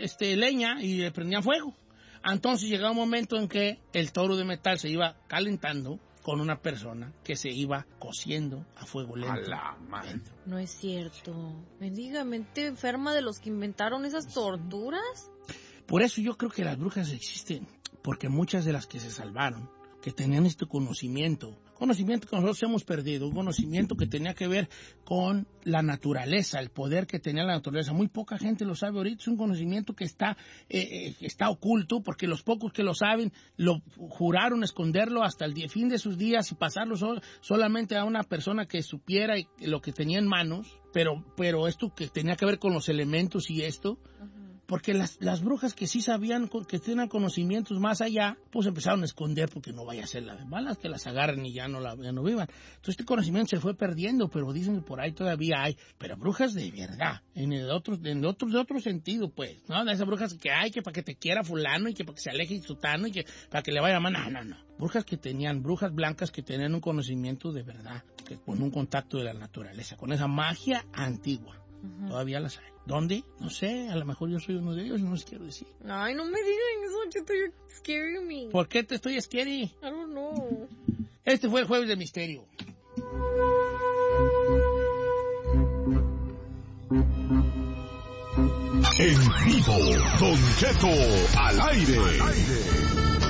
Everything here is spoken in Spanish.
leña y le prendían fuego. Entonces llegaba un momento en que el toro de metal se iba calentando con una persona que se iba cociendo a fuego lento. A la madre. No es cierto. Mendiga mente enferma de los que inventaron esas torturas. Por eso yo creo que las brujas existen, porque muchas de las que se salvaron, que tenían este conocimiento que nosotros hemos perdido, un conocimiento que tenía que ver con la naturaleza, el poder que tenía la naturaleza. Muy poca gente lo sabe ahorita, es un conocimiento que está oculto, porque los pocos que lo saben lo juraron esconderlo hasta el fin de sus días y pasarlo solamente a una persona que supiera lo que tenía en manos, pero esto que tenía que ver con los elementos y esto... Porque las brujas que sí sabían, que tenían conocimientos más allá, pues empezaron a esconder porque no vaya a ser la de malas, que las agarren y ya no vivan. Entonces este conocimiento se fue perdiendo, pero dicen que por ahí todavía hay, pero brujas de verdad, de otro sentido, pues, ¿no? De esas brujas que hay, que para que te quiera fulano y que para que se aleje sutano y que para que le vaya mal, no. Brujas blancas que tenían un conocimiento de verdad, que con un contacto de la naturaleza, con esa magia antigua. Uh-huh. Todavía las hay. ¿Dónde? No sé, a lo mejor yo soy uno de ellos, no les quiero decir. Ay, no me digan eso, Cheto, you're scaring me. ¿Por qué te estoy scary? I don't know. Este fue el Jueves de Misterio. En vivo, Don Cheto al aire.